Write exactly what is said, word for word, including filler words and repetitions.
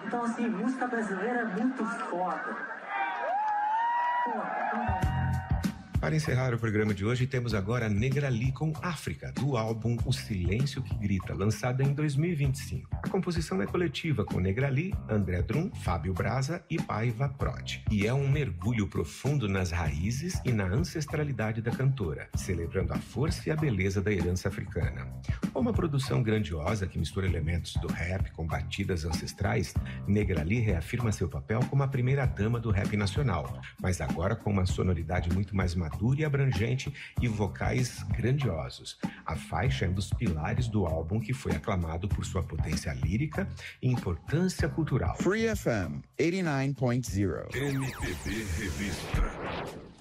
Então, assim, música brasileira é muito foda. Foda, então... Para encerrar o programa de hoje, temos agora Negrali com África, do álbum O Silêncio que Grita, lançado em dois mil e vinte e cinco. A composição é coletiva com Negrali, André Drum, Fábio Braza e Paiva Prodi. E é um mergulho profundo nas raízes e na ancestralidade da cantora, celebrando a força e a beleza da herança africana. Uma produção grandiosa que mistura elementos do rap com batidas ancestrais, Negrali reafirma seu papel como a primeira dama do rap nacional, mas agora com uma sonoridade muito mais madura e abrangente e vocais grandiosos. A faixa é um dos pilares do álbum que foi aclamado por sua potência lírica e importância cultural. Free F M oitenta e nove ponto zero. M P B Revista.